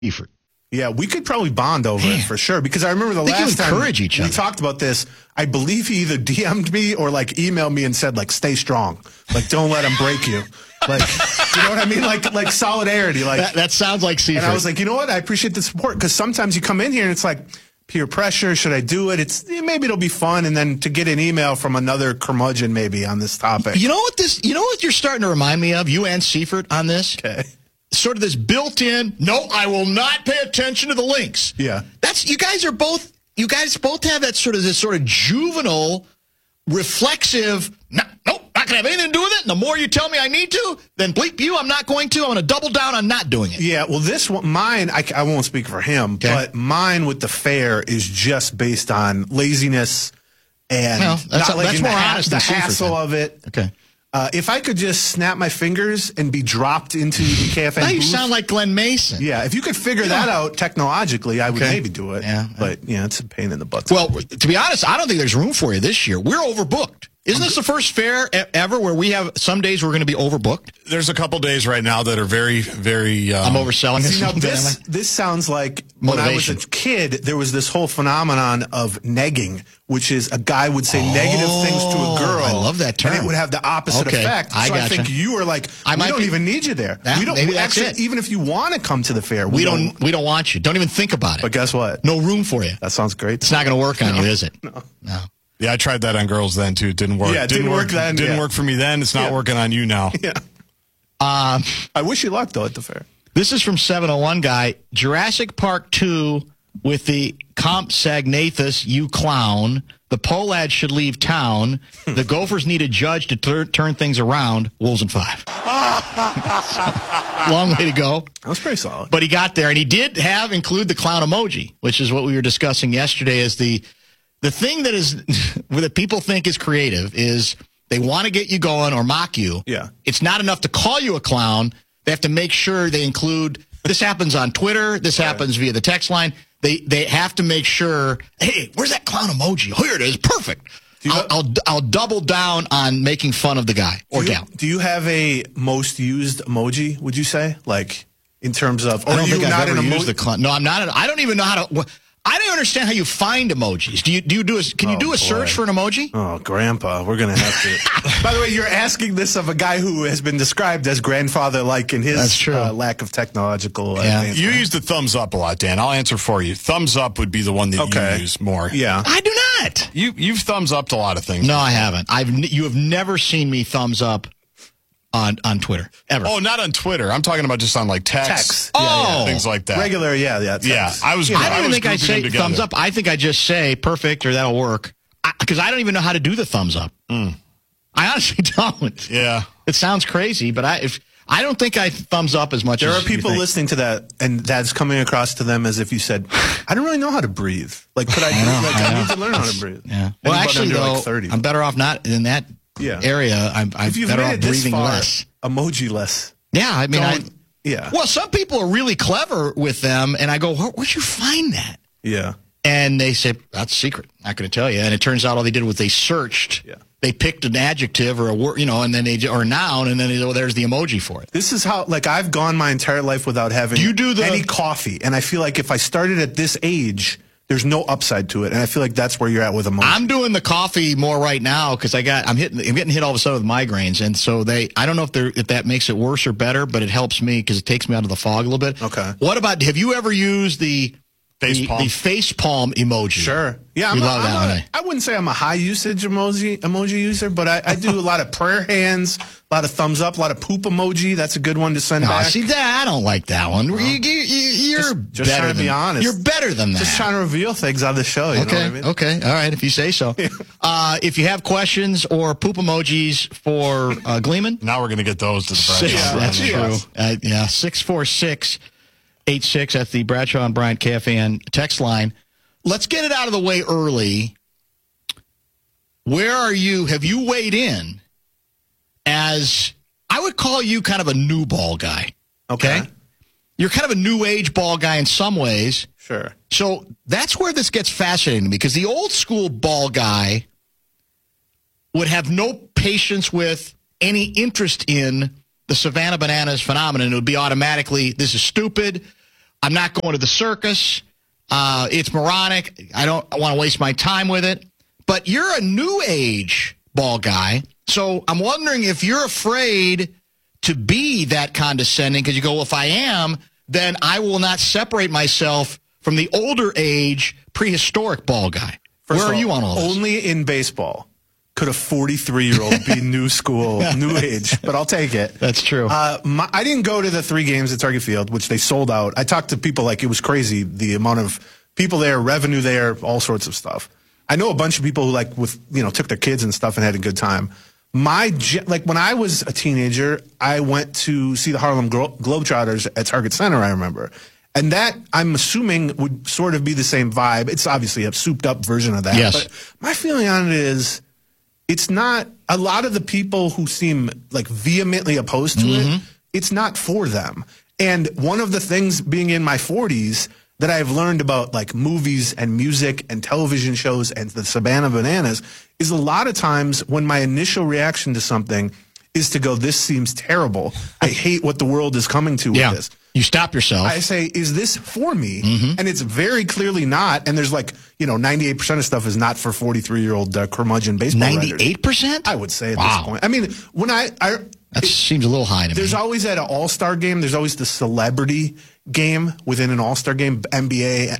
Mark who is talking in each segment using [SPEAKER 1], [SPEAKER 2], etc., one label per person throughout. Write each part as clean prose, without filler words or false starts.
[SPEAKER 1] Seifert.
[SPEAKER 2] Yeah, we could probably bond over it for sure. Because I remember the last time we talked about this, I believe he either DM'd me or like emailed me and said like, "Stay strong, like don't let him break you." Like, you know what I mean? Like solidarity. Like
[SPEAKER 1] that sounds like Seifert.
[SPEAKER 2] And I was like, you know what? I appreciate the support because sometimes you come in here and it's like peer pressure. Should I do it? Maybe it'll be fun, and then to get an email from another curmudgeon maybe on this topic.
[SPEAKER 1] You know what you're starting to remind me of? You and Seifert on this.
[SPEAKER 2] Okay.
[SPEAKER 1] Sort of this built-in, no, I will not pay attention to the links.
[SPEAKER 2] Yeah.
[SPEAKER 1] You guys both have that sort of juvenile, reflexive, nope, not going to have anything to do with it. And the more you tell me I need to, then bleep you, I'm not going to. I'm going to double down on not doing it.
[SPEAKER 2] Yeah, well, this one, mine, I won't speak for him, but mine with the fair is just based on laziness and
[SPEAKER 1] that's more honest
[SPEAKER 2] the
[SPEAKER 1] than
[SPEAKER 2] hassle of it.
[SPEAKER 1] Okay.
[SPEAKER 2] If I could just snap my fingers and be dropped into the KFN
[SPEAKER 1] now you
[SPEAKER 2] booth,
[SPEAKER 1] sound like Glenn Mason.
[SPEAKER 2] Yeah, if you could figure that out technologically, I would maybe do it.
[SPEAKER 1] Yeah.
[SPEAKER 2] But, it's a pain in the butt.
[SPEAKER 1] Well, to be honest, I don't think there's room for you this year. We're overbooked. Isn't this the first fair ever where we have some days we're going to be overbooked?
[SPEAKER 3] There's a couple days right now that are very, very...
[SPEAKER 1] I'm overselling it.
[SPEAKER 2] Now, this sounds like when I was a kid, there was this whole phenomenon of negging, which is a guy would say negative things to a girl.
[SPEAKER 1] I love that term.
[SPEAKER 2] And it would have the opposite effect. I think you were like, we don't even need you there. We don't,
[SPEAKER 1] maybe that's it.
[SPEAKER 2] Even if you want to come to the fair,
[SPEAKER 1] we don't want you. Don't even think about it.
[SPEAKER 2] But guess what?
[SPEAKER 1] No room for you.
[SPEAKER 2] That sounds great.
[SPEAKER 1] It's not going to work on you, is it?
[SPEAKER 2] No.
[SPEAKER 3] Yeah, I tried that on girls then, too. It didn't work.
[SPEAKER 2] Yeah, it didn't work then.
[SPEAKER 3] Didn't work for me then. It's not working on you now.
[SPEAKER 2] Yeah. I wish you luck, though, at the fair.
[SPEAKER 1] This is from 701 Guy. Jurassic Park 2 with the Compsognathus, you clown. The Polads should leave town. The Gophers need a judge to turn things around. Wolves in 5. Long way to go.
[SPEAKER 2] That was pretty solid.
[SPEAKER 1] But he got there, and he did include the clown emoji, which is what we were discussing yesterday as the thing that people think is creative is they want to get you going or mock you.
[SPEAKER 2] Yeah.
[SPEAKER 1] It's not enough to call you a clown. They have to make sure they include, this happens on Twitter, this happens via the text line. They have to make sure, hey, where's that clown emoji? Oh, here it is. Perfect. I'll double down on making fun of the guy or gal.
[SPEAKER 2] Do you have a most used emoji, would you say? Like, in terms of,
[SPEAKER 1] I don't think I've ever used the clown. No, I'm not. I don't even know how to... I don't understand how you find emojis. Can you do a search for an emoji?
[SPEAKER 2] Oh, Grandpa, we're going to have to. By the way, you're asking this of a guy who has been described as grandfather-like in his lack of technological advancement.
[SPEAKER 3] You use the thumbs up a lot, Dan. I'll answer for you. Thumbs up would be the one that you use more.
[SPEAKER 2] Yeah.
[SPEAKER 1] I do not.
[SPEAKER 3] You've thumbs upped a lot of things.
[SPEAKER 1] No, I haven't. You have never seen me thumbs up on Twitter, ever.
[SPEAKER 3] Oh, not on Twitter. I'm talking about just on like text. Things like that.
[SPEAKER 2] Regular, text.
[SPEAKER 3] Yeah, I don't
[SPEAKER 1] even think I say thumbs up. I think I just say perfect or that'll work because I don't even know how to do the thumbs up. I honestly don't.
[SPEAKER 3] Yeah,
[SPEAKER 1] it sounds crazy, but I don't think I thumbs up as much.
[SPEAKER 2] There are people listening to that, and that's coming across to them as if you said, "I don't really know how to breathe. Like, could I need to learn how to breathe."
[SPEAKER 1] Yeah. Well, actually, though, I'm better off not in that area. I'm better off breathing less.
[SPEAKER 2] Emoji-less.
[SPEAKER 1] Yeah, I mean,
[SPEAKER 2] Well,
[SPEAKER 1] some people are really clever with them, and I go, where'd you find that?
[SPEAKER 2] Yeah.
[SPEAKER 1] And they say, that's a secret. Not going to tell you. And it turns out all they did was they searched.
[SPEAKER 2] Yeah.
[SPEAKER 1] They picked an adjective or a word, and then or a noun, and then there's the emoji for it.
[SPEAKER 2] This is how, I've gone my entire life without having any coffee. And I feel like if I started at this age, there's no upside to it. And I feel like that's where you're at with emoji.
[SPEAKER 1] I'm doing the coffee more right now because I'm getting hit all of a sudden with migraines. And so I don't know if that makes it worse or better, but it helps me because it takes me out of the fog a little bit.
[SPEAKER 2] Okay.
[SPEAKER 1] What about, have you ever used the face palm emoji?
[SPEAKER 2] Sure. Yeah, I wouldn't say I'm a high usage emoji user, but I do a lot of prayer hands, a lot of thumbs up, a lot of poop emoji. That's a good one to send back.
[SPEAKER 1] See that? I don't like that one. You're
[SPEAKER 2] just
[SPEAKER 1] better
[SPEAKER 2] trying to be honest.
[SPEAKER 1] You're better than that.
[SPEAKER 2] Just trying to reveal things on the show. You know what I mean?
[SPEAKER 1] Okay. All right. If you say so. If you have questions or poop emojis for Gleeman.
[SPEAKER 3] Now we're going to get those to the Bradshaw.
[SPEAKER 1] That's true. 646-86 at the Bradshaw and Bryant KFAN text line. Let's get it out of the way early. Where are you? Have you weighed in as, I would call you kind of a new ball guy. Okay? You're kind of a new age ball guy in some ways.
[SPEAKER 2] Sure.
[SPEAKER 1] So that's where this gets fascinating to me because the old school ball guy would have no patience with any interest in the Savannah Bananas phenomenon. It would be automatically, this is stupid. I'm not going to the circus. It's moronic. I don't want to waste my time with it. But you're a new age ball guy. So I'm wondering if you're afraid to be that condescending because you go, well, if I am, then I will not separate myself from the older age prehistoric ball guy. Where are you on all this?
[SPEAKER 2] Only in baseball could a 43-year-old be new school, new age, but I'll take it.
[SPEAKER 1] That's true.
[SPEAKER 2] I didn't go to the 3 games at Target Field, which they sold out. I talked to people like it was crazy, the amount of people there, revenue there, all sorts of stuff. I know a bunch of people who took their kids and stuff and had a good time. When I was a teenager, I went to see the Harlem Globetrotters at Target Center, I remember. And that, I'm assuming, would sort of be the same vibe. It's obviously a souped-up version of that.
[SPEAKER 1] Yes.
[SPEAKER 2] But my feeling on it is it's not – a lot of the people who seem like vehemently opposed to it, it's not for them. And one of the things being in my 40s that I've learned about like movies and music and television shows and the Savannah Bananas is a lot of times when my initial reaction to something is to go, this seems terrible. I hate what the world is coming to with this.
[SPEAKER 1] You stop yourself.
[SPEAKER 2] I say, is this for me? And it's very clearly not. And there's 98% of stuff is not for 43-year-old curmudgeon baseball
[SPEAKER 1] 98%?
[SPEAKER 2] I would say at this point. I mean, when
[SPEAKER 1] that seems a little high to me.
[SPEAKER 2] There's always at an all-star game, there's always the celebrity game within an all-star game, NBA,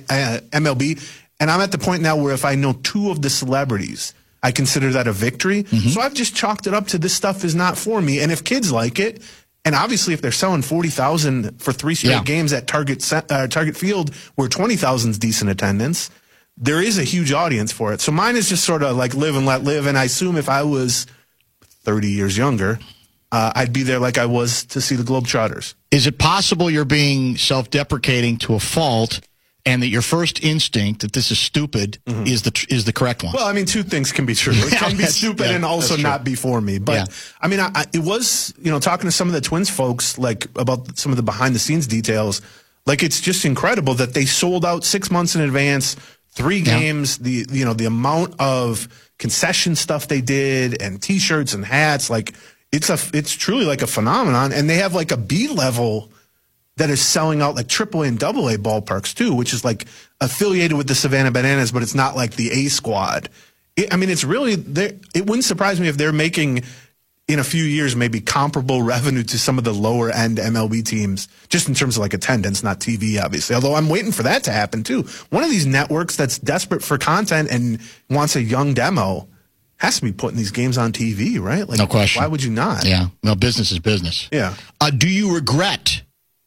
[SPEAKER 2] MLB. And I'm at the point now where if I know 2 of the celebrities, I consider that a victory. So I've just chalked it up to this stuff is not for me. And if kids like it, and obviously if they're selling 40,000 for 3 straight games at Target Field where 20,000 is decent attendance, there is a huge audience for it. So mine is just sort of like live and let live. And I assume if I was 30 years younger, I'd be there like I was to see the Globetrotters.
[SPEAKER 1] Is it possible you're being self-deprecating to a fault and that your first instinct that this is stupid is the correct one?
[SPEAKER 2] Well, I mean, 2 things can be true. It can be stupid and also not be for me. But, I mean, it was, talking to some of the Twins folks, like, about some of the behind-the-scenes details, like, it's just incredible that they sold out 6 months in advance, 3 games, the amount of concession stuff they did and T-shirts and hats, like, it's truly like a phenomenon. And they have, like, a B level that is selling out like AAA and AA ballparks too, which is like affiliated with the Savannah Bananas, but it's not like the A squad. It's really, it wouldn't surprise me if they're making in a few years maybe comparable revenue to some of the lower end MLB teams, just in terms of like attendance, not TV, obviously. Although I'm waiting for that to happen too. One of these networks that's desperate for content and wants a young demo has to be putting these games on TV, right? Like,
[SPEAKER 1] no question.
[SPEAKER 2] Why would you not?
[SPEAKER 1] Yeah. No, business is business.
[SPEAKER 2] Yeah.
[SPEAKER 1] Do you regret?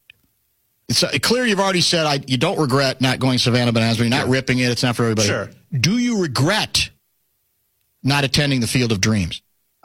[SPEAKER 1] It's clear you've already said you don't regret not going Savannah Bananas, but you're not ripping it. It's not for everybody.
[SPEAKER 2] Sure.
[SPEAKER 1] Do you regret not attending the Field of Dreams?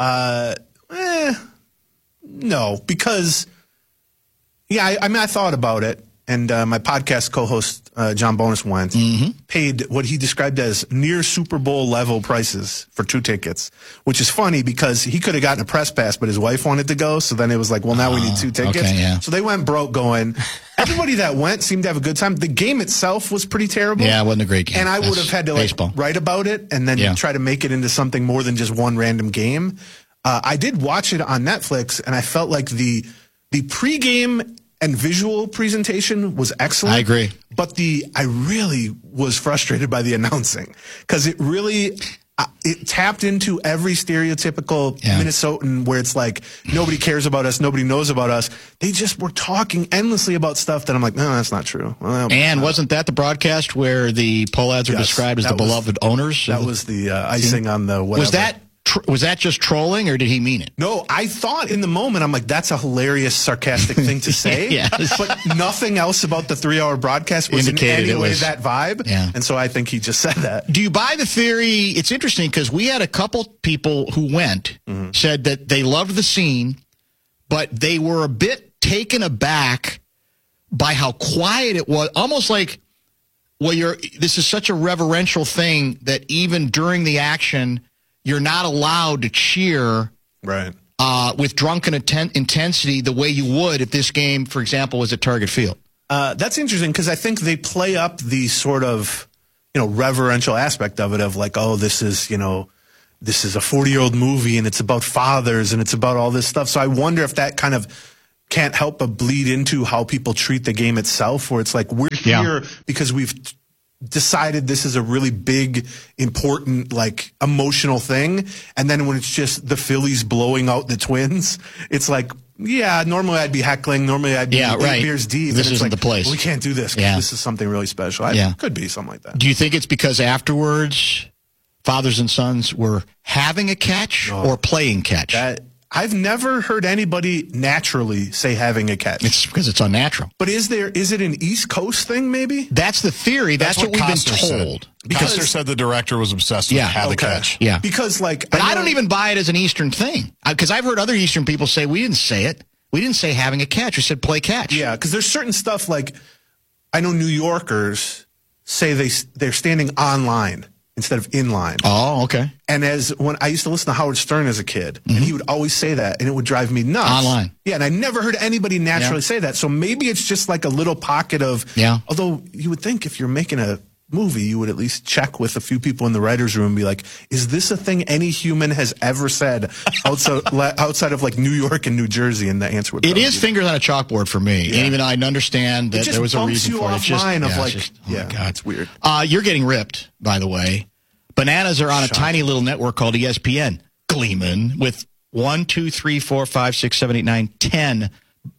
[SPEAKER 2] No, because, I thought about it, and my podcast co-host, John Bonus went, paid what he described as near Super Bowl level prices for 2 tickets, which is funny because he could have gotten a press pass, but his wife wanted to go, so then it was like, well, now we need 2 tickets.
[SPEAKER 1] Okay,
[SPEAKER 2] So they went broke going. Everybody that went seemed to have a good time. The game itself was pretty terrible.
[SPEAKER 1] Yeah, it wasn't a great game.
[SPEAKER 2] And I would have had to write about it and then try to make it into something more than just one random game. I did watch it on Netflix, and I felt like the pregame and visual presentation was excellent.
[SPEAKER 1] I agree.
[SPEAKER 2] But I really was frustrated by the announcing because it really it tapped into every stereotypical Minnesotan where it's like nobody cares about us, nobody knows about us. They just were talking endlessly about stuff that I'm like, no, that's not true. Well,
[SPEAKER 1] and wasn't that the broadcast where the Pohlads are described as the beloved owners?
[SPEAKER 2] That was the icing on the whatever.
[SPEAKER 1] Was that just trolling, or did he mean it?
[SPEAKER 2] No, I thought in the moment, I'm like, that's a hilarious, sarcastic thing to say.
[SPEAKER 1] Yes.
[SPEAKER 2] But nothing else about the 3-hour broadcast was
[SPEAKER 1] indicated
[SPEAKER 2] in any way that vibe.
[SPEAKER 1] Yeah.
[SPEAKER 2] And so I think he just said that.
[SPEAKER 1] Do you buy the theory? It's interesting because we had a couple people who went, said that they loved the scene, but they were a bit taken aback by how quiet it was. Almost like, this is such a reverential thing that even during the action, you're not allowed to cheer with drunken intensity the way you would if this game, for example, was at Target Field.
[SPEAKER 2] That's interesting because I think they play up the sort of, reverential aspect of it of like, oh, this is a 40-year-old movie and it's about fathers and it's about all this stuff. So I wonder if that kind of can't help but bleed into how people treat the game itself, where it's like we're here because we've decided this is a really big, important, like emotional thing. And then when it's just the Phillies blowing out the Twins, it's like, yeah, normally I'd be heckling. Normally I'd be 8 beers deep.
[SPEAKER 1] This isn't the place.
[SPEAKER 2] Well, we can't do this because this is something really special. Could be something like that.
[SPEAKER 1] Do you think it's because afterwards fathers and sons were having a catch or playing catch?
[SPEAKER 2] I've never heard anybody naturally say having a catch.
[SPEAKER 1] It's because it's unnatural.
[SPEAKER 2] But is it an East Coast thing, maybe?
[SPEAKER 1] That's the theory. That's what we've been told.
[SPEAKER 3] Costner said the director was obsessed with have a catch.
[SPEAKER 1] Yeah.
[SPEAKER 2] Because, like...
[SPEAKER 1] But I don't even buy it as an Eastern thing. Because I've heard other Eastern people say, we didn't say it. We didn't say having a catch. We said play catch.
[SPEAKER 2] Yeah, because there's certain stuff like... I know New Yorkers say they're standing on line instead of in line.
[SPEAKER 1] Oh, okay.
[SPEAKER 2] And when I used to listen to Howard Stern as a kid, and he would always say that, and it would drive me nuts.
[SPEAKER 1] Online.
[SPEAKER 2] Yeah, and I never heard anybody naturally say that. So maybe it's just like a little pocket of, although you would think if you're making a movie, you would at least check with a few people in the writer's room and be like, is this a thing any human has ever said outside of like New York and New Jersey? And the answer would be.
[SPEAKER 1] It is fingers on a chalkboard for me. And even though I understand that there was a reason for it.
[SPEAKER 2] It just bumps you off line of my God, it's weird.
[SPEAKER 1] You're getting ripped, by the way. Bananas are on a tiny little network called ESPN. Gleeman with 1, 2, 3, 4, 5, 6, 7, 8, 9, 10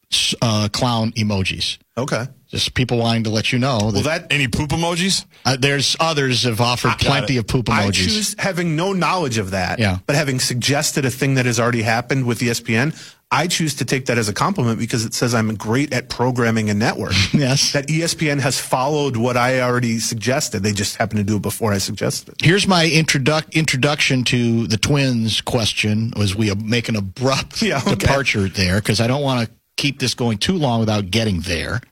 [SPEAKER 1] clown emojis.
[SPEAKER 2] Okay.
[SPEAKER 1] Just people wanting to let you know.
[SPEAKER 3] Any poop emojis?
[SPEAKER 1] There's others have offered plenty of poop emojis.
[SPEAKER 2] I choose, having no knowledge of that, but having suggested a thing that has already happened with ESPN, I choose to take that as a compliment because it says I'm great at programming a network.
[SPEAKER 1] Yes.
[SPEAKER 2] That ESPN has followed what I already suggested. They just happened to do it before I suggested it.
[SPEAKER 1] Here's my introduction to the Twins question as we make an abrupt departure there because I don't want to keep this going too long without getting there.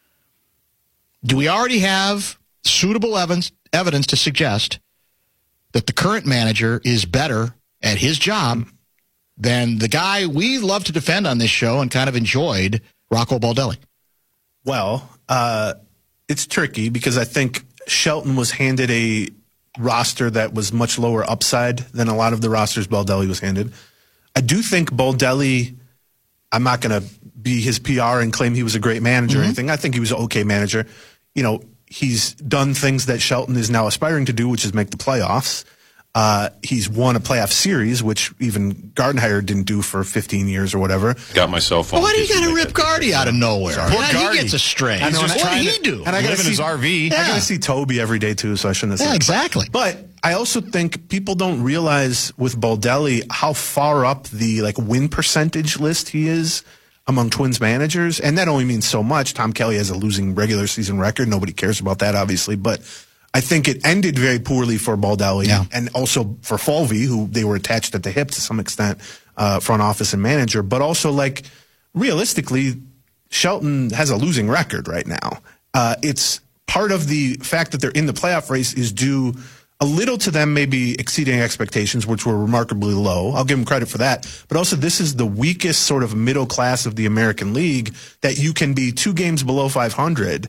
[SPEAKER 1] Do we already have suitable evidence to suggest that the current manager is better at his job than the guy we love to defend on this show and kind of enjoyed, Rocco Baldelli?
[SPEAKER 2] Well, it's tricky because I think Shelton was handed a roster that was much lower upside than a lot of the rosters Baldelli was handed. I do think Baldelli, I'm not going to be his PR and claim he was a great manager or anything. I think he was an okay manager. You know, he's done things that Shelton is now aspiring to do, which is make the playoffs. He's won a playoff series, which even Gardenhire didn't do for 15 years or whatever.
[SPEAKER 4] Got my cell phone.
[SPEAKER 1] Why do you got to rip Gardy out of nowhere?
[SPEAKER 3] Poor Gardy.
[SPEAKER 1] He gets a stray.
[SPEAKER 3] What did he do?
[SPEAKER 2] And I got to
[SPEAKER 3] live in his RV.
[SPEAKER 2] I got to see Toby every day too, so I shouldn't have said
[SPEAKER 1] exactly.
[SPEAKER 2] But I also think people don't realize with Baldelli how far up the win percentage list he is among Twins managers, and that only means so much. Tom Kelly has a losing regular season record. Nobody cares about that, obviously, but I think it ended very poorly for Baldelli and also for Falvey, who they were attached at the hip to some extent, front office and manager. But also, realistically, Shelton has a losing record right now. It's part of the fact that they're in the playoff race is due a little to them maybe exceeding expectations, which were remarkably low. I'll give them credit for that. But also, this is the weakest sort of middle class of the American League that you can be 2 games below 500,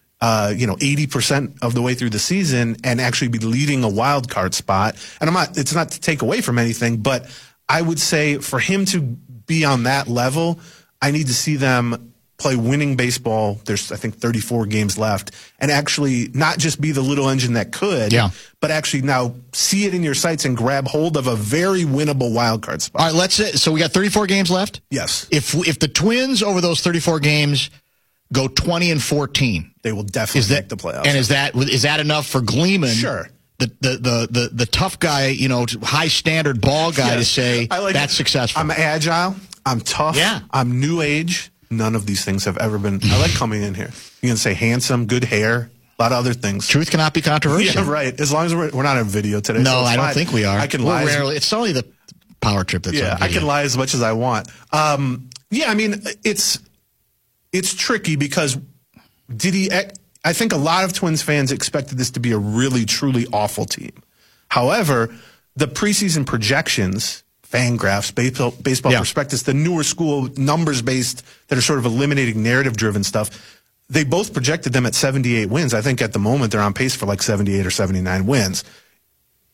[SPEAKER 2] 80% of the way through the season and actually be leading a wild card spot. And it's not to take away from anything, but I would say for him to be on that level, I need to see them play winning baseball. There's, I think, 34 games left, and actually not just be the little engine that could, but actually now see it in your sights and grab hold of a very winnable wild card spot.
[SPEAKER 1] All right, so we got 34 games left?
[SPEAKER 2] Yes.
[SPEAKER 1] If the Twins over those 34 games go 20-14,
[SPEAKER 2] they will definitely make the playoffs.
[SPEAKER 1] And is that enough for Gleeman?
[SPEAKER 2] Sure.
[SPEAKER 1] The tough guy, high standard ball guy to say that's successful.
[SPEAKER 2] I'm agile. I'm tough.
[SPEAKER 1] Yeah.
[SPEAKER 2] I'm new age. None of these things have ever been. I like coming in here. You can say handsome, good hair, a lot of other things.
[SPEAKER 1] Truth cannot be controversial.
[SPEAKER 2] Yeah, right. As long as we're not on video today.
[SPEAKER 1] No,
[SPEAKER 2] so
[SPEAKER 1] I don't think we are.
[SPEAKER 2] I can lie.
[SPEAKER 1] Rarely. It's only the power trip that's on video.
[SPEAKER 2] I can lie as much as I want. It's tricky because I think a lot of Twins fans expected this to be a really, truly awful team. However, the preseason projections, Fangraphs, Baseball Prospectus, the newer school numbers-based that are sort of eliminating narrative-driven stuff, they both projected them at 78 wins. I think at the moment they're on pace for 78 or 79 wins.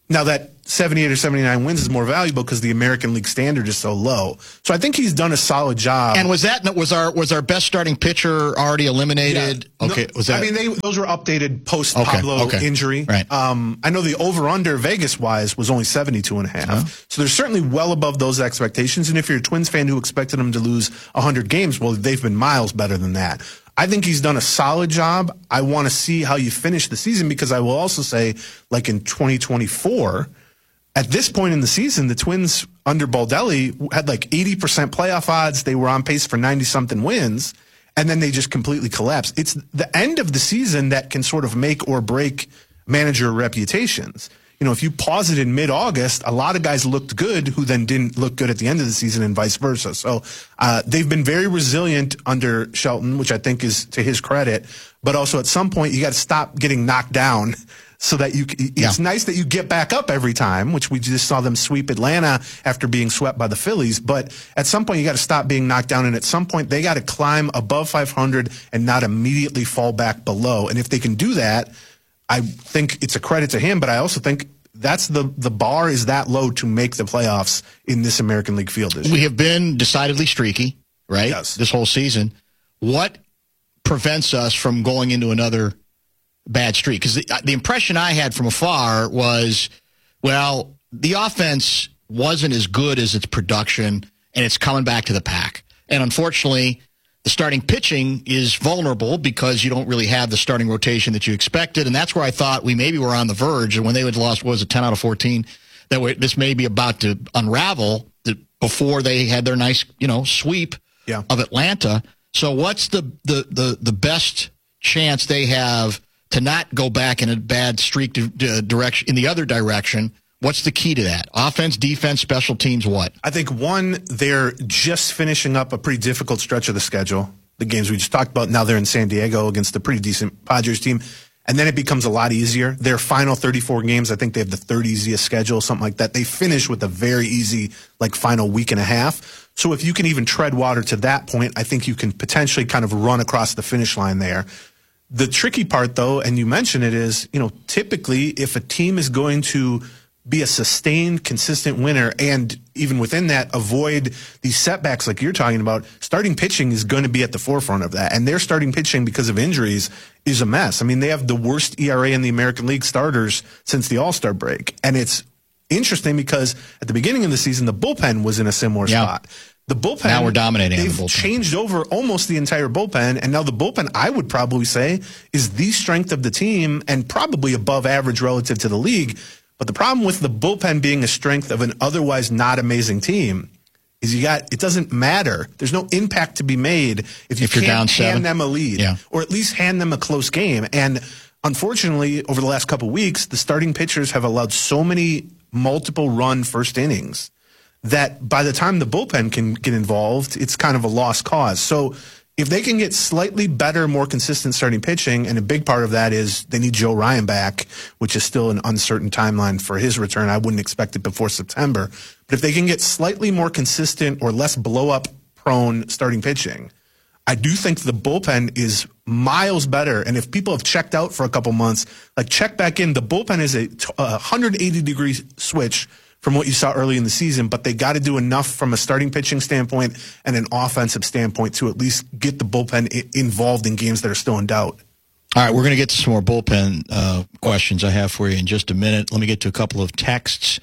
[SPEAKER 2] Now that 78 or 79 wins is more valuable because the American League standard is so low. So I think he's done a solid job.
[SPEAKER 1] And was our best starting pitcher already eliminated?
[SPEAKER 2] Yeah.
[SPEAKER 1] Okay,
[SPEAKER 2] was that? I mean, those were updated post Pablo injury.
[SPEAKER 1] Right.
[SPEAKER 2] I know the over/under Vegas wise was only 72.5. So they're certainly well above those expectations. And if you're a Twins fan who expected them to lose 100 games, well, they've been miles better than that. I think he's done a solid job. I want to see how you finish the season because I will also say, like in 2024, at this point in the season, the Twins under Baldelli had like 80% playoff odds. They were on pace for 90-something wins, and then they just completely collapsed. It's the end of the season that can sort of make or break manager reputations. You know, if you pause it in mid-August, a lot of guys looked good who then didn't look good at the end of the season and vice versa. So they've been very resilient under Shelton, which I think is to his credit. But also at some point, you got to stop getting knocked down so that it's nice that you get back up every time, which we just saw them sweep Atlanta after being swept by the Phillies. But at some point, you got to stop being knocked down. And at some point, they got to climb above 500 and not immediately fall back below. And if they can do that, I think it's a credit to him, but I also think that's the bar is that low to make the playoffs in this American League field this year.
[SPEAKER 1] We have been decidedly streaky, right?
[SPEAKER 2] Yes.
[SPEAKER 1] This whole season. What prevents us from going into another bad streak? Because the impression I had from afar was, well, the offense wasn't as good as its production, and it's coming back to the pack. And unfortunately, the starting pitching is vulnerable because you don't really have the starting rotation that you expected, and that's where I thought we maybe were on the verge. And when they had lost, what was it, 10 out of 14, that this may be about to unravel before they had their nice, sweep of Atlanta. So what's the best chance they have to not go back in a bad streak direction in the other direction? What's the key to that? Offense, defense, special teams, what?
[SPEAKER 2] I think, one, they're just finishing up a pretty difficult stretch of the schedule. The games we just talked about, now they're in San Diego against a pretty decent Padres team. And then it becomes a lot easier. Their final 34 games, I think they have the third easiest schedule, something like that. They finish with a very easy, final week and a half. So if you can even tread water to that point, I think you can potentially kind of run across the finish line there. The tricky part, though, and you mentioned it, is, typically if a team is going to be a sustained, consistent winner, and even within that, avoid these setbacks like you're talking about, starting pitching is going to be at the forefront of that. And their starting pitching, because of injuries, is a mess. I mean, they have the worst ERA in the American League starters since the All-Star break. And it's interesting because at the beginning of the season, the bullpen was in a similar spot. The bullpen,
[SPEAKER 1] now we're dominating.
[SPEAKER 2] They've changed over almost the entire bullpen, and now the bullpen, I would probably say, is the strength of the team and probably above average relative to the league. But the problem with the bullpen being a strength of an otherwise not amazing team is it doesn't matter. There's no impact to be made if you can't
[SPEAKER 1] down 7.
[SPEAKER 2] hand them a lead or at least hand them a close game. And unfortunately, over the last couple of weeks, the starting pitchers have allowed so many multiple run first innings that by the time the bullpen can get involved, it's kind of a lost cause. So if they can get slightly better, more consistent starting pitching, and a big part of that is they need Joe Ryan back, which is still an uncertain timeline for his return. I wouldn't expect it before September. But if they can get slightly more consistent or less blow-up prone starting pitching, I do think the bullpen is miles better. And if people have checked out for a couple months, check back in. The bullpen is a 180-degree switch from what you saw early in the season, but they got to do enough from a starting pitching standpoint and an offensive standpoint to at least get the bullpen involved in games that are still in doubt.
[SPEAKER 1] All right, we're going to get to some more bullpen questions I have for you in just a minute. Let me get to a couple of texts.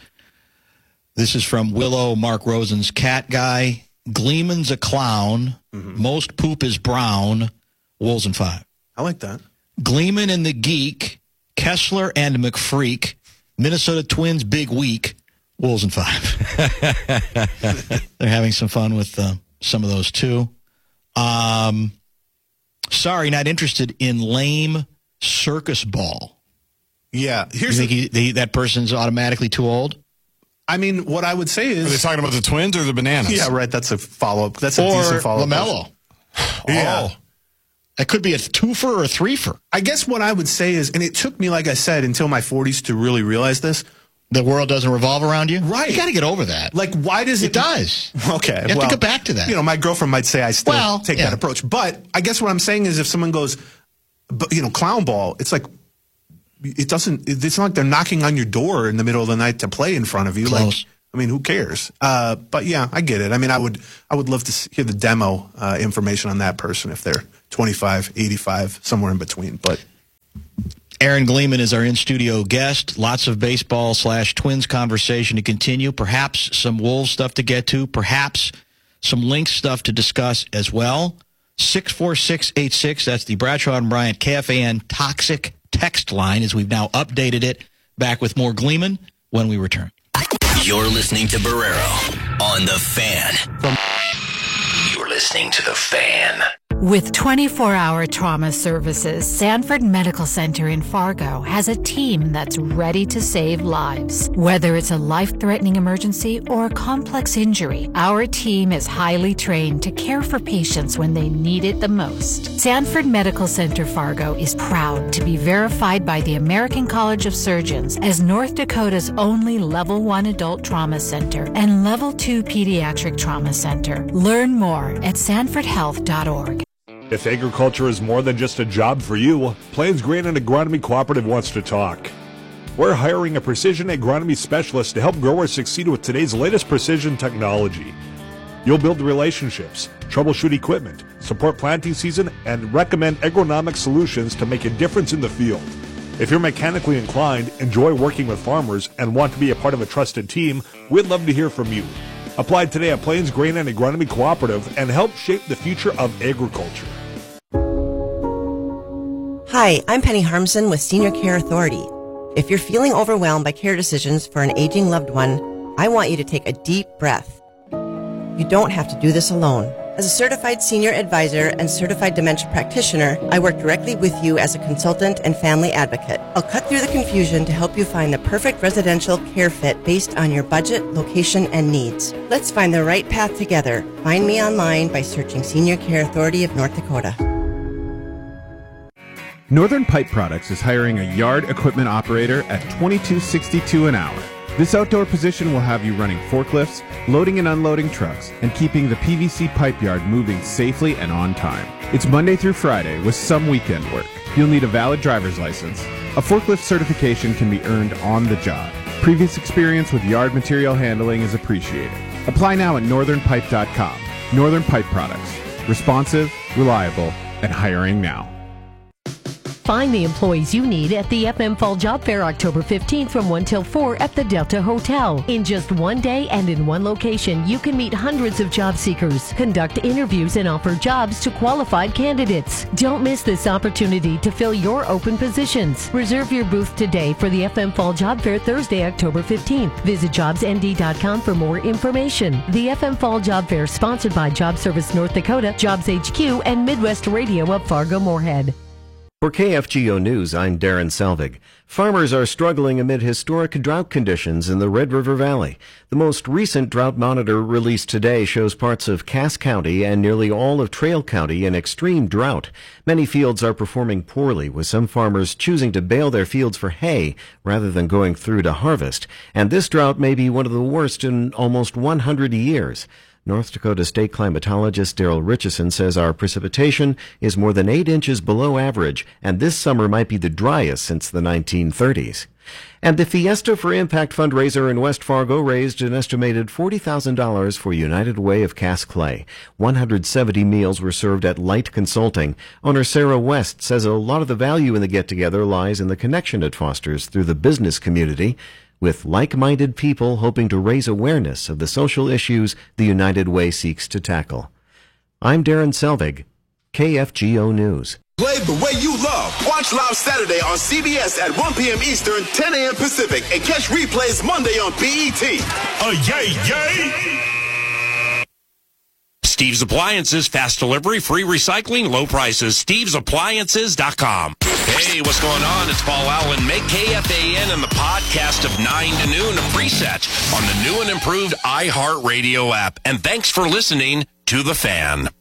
[SPEAKER 1] This is from Willow, Mark Rosen's cat guy. Gleeman's a clown. Mm-hmm. Most poop is brown. Wolves in 5.
[SPEAKER 2] I like that.
[SPEAKER 1] Gleeman and the Geek. Kessler and McFreak. Minnesota Twins big week. Wolves in 5. They're having some fun with some of those, too. Sorry, not interested in lame circus ball.
[SPEAKER 2] Yeah.
[SPEAKER 1] You think that person's automatically too old?
[SPEAKER 2] I mean, what I would say is...
[SPEAKER 3] Are they talking about the Twins or the Bananas?
[SPEAKER 2] Yeah, right. That's a follow-up. That's a decent follow-up.
[SPEAKER 1] LaMelo.
[SPEAKER 2] Yeah.
[SPEAKER 1] That could be a twofer or a threefer.
[SPEAKER 2] I guess what I would say is, and it took me, like I said, until my 40s to really realize this,
[SPEAKER 1] the world doesn't revolve around you?
[SPEAKER 2] Right.
[SPEAKER 1] You got to get over that.
[SPEAKER 2] Why does it?
[SPEAKER 1] It does.
[SPEAKER 2] Okay.
[SPEAKER 1] You have to get back to that.
[SPEAKER 2] My girlfriend might say I still take that approach. But I guess what I'm saying is if someone goes, clown ball, it's like, it's not like they're knocking on your door in the middle of the night to play in front of you.
[SPEAKER 1] Close.
[SPEAKER 2] Like, I mean, who cares? But yeah, I get it. I mean, I would love to hear the demo information on that person if they're 25, 85, somewhere in between. But
[SPEAKER 1] Aaron Gleeman is our in-studio guest. Lots of baseball/Twins conversation to continue. Perhaps some Wolves stuff to get to. Perhaps some Lynx stuff to discuss as well. 64686, that's the Bradshaw and Bryant KFAN Toxic text line, as we've now updated it. Back with more Gleeman when we return.
[SPEAKER 4] You're listening to Barrero on The Fan. You're listening to The Fan.
[SPEAKER 5] With 24-hour trauma services, Sanford Medical Center in Fargo has a team that's ready to save lives. Whether it's a life-threatening emergency or a complex injury, our team is highly trained to care for patients when they need it the most. Sanford Medical Center Fargo is proud to be verified by the American College of Surgeons as North Dakota's only Level 1 adult trauma center and Level 2 pediatric trauma center. Learn more at sanfordhealth.org.
[SPEAKER 6] If agriculture is more than just a job for you, Plains Grain and Agronomy Cooperative wants to talk. We're hiring a precision agronomy specialist to help growers succeed with today's latest precision technology. You'll build relationships, troubleshoot equipment, support planting season, and recommend agronomic solutions to make a difference in the field. If you're mechanically inclined, enjoy working with farmers, and want to be a part of a trusted team, we'd love to hear from you. Apply today at Plains Grain and Agronomy Cooperative and help shape the future of agriculture.
[SPEAKER 7] Hi, I'm Penny Harmson with Senior Care Authority. If you're feeling overwhelmed by care decisions for an aging loved one, I want you to take a deep breath. You don't have to do this alone. As a certified senior advisor and certified dementia practitioner, I work directly with you as a consultant and family advocate. I'll cut through the confusion to help you find the perfect residential care fit based on your budget, location, and needs. Let's find the right path together. Find me online by searching Senior Care Authority of North Dakota.
[SPEAKER 8] Northern Pipe Products is hiring a yard equipment operator at $22.62 an hour. This outdoor position will have you running forklifts, loading and unloading trucks, and keeping the PVC pipe yard moving safely and on time. It's Monday through Friday with some weekend work. You'll need a valid driver's license. A forklift certification can be earned on the job. Previous experience with yard material handling is appreciated. Apply now at northernpipe.com. Northern Pipe Products. Responsive, reliable, and hiring now.
[SPEAKER 9] Find the employees you need at the FM Fall Job Fair October 15th from 1 till 4 at the Delta Hotel. In just one day and in one location, you can meet hundreds of job seekers, conduct interviews, and offer jobs to qualified candidates. Don't miss this opportunity to fill your open positions. Reserve your booth today for the FM Fall Job Fair Thursday, October 15th. Visit jobsnd.com for more information. The FM Fall Job Fair sponsored by Job Service North Dakota, Jobs HQ, and Midwest Radio of Fargo-Moorhead.
[SPEAKER 10] For KFGO News, I'm Darren Selvig. Farmers are struggling amid historic drought conditions in the Red River Valley. The most recent drought monitor released today shows parts of Cass County and nearly all of Trail County in extreme drought. Many fields are performing poorly, with some farmers choosing to bale their fields for hay rather than going through to harvest. And this drought may be one of the worst in almost 100 years. North Dakota State climatologist Daryl Richardson says our precipitation is more than 8 inches below average, and this summer might be the driest since the 1930s. And the Fiesta for Impact fundraiser in West Fargo raised an estimated $40,000 for United Way of Cass Clay. 170 meals were served at Light Consulting. Owner Sarah West says a lot of the value in the get-together lies in the connection it fosters through the business community, with like-minded people hoping to raise awareness of the social issues the United Way seeks to tackle. I'm Darren Selvig, KFGO News.
[SPEAKER 11] Play the way you love. Watch live Saturday on CBS at 1 p.m. Eastern, 10 a.m. Pacific, and catch replays Monday on BET.
[SPEAKER 12] Yay, yay! Steve's Appliances, fast delivery, free recycling, low prices. Steve'sAppliances.com. Hey, what's going on? It's Paul Allen. Make KFAN and the podcast of 9 to noon a preset on the new and improved iHeartRadio app. And thanks for listening to The Fan.